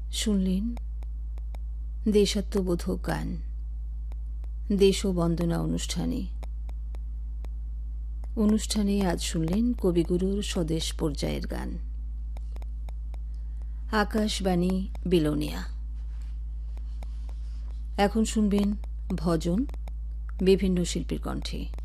শুনলেন দেশাত্মবোধক গান দেশ ও বন্দনা অনুষ্ঠানে আজ শুনলেন কবিগুরুর স্বদেশ পর্যায়ের গান। আকাশবাণী বিলোনিয়া। এখন শুনবেন ভজন বিভিন্ন শিল্পীর কণ্ঠে।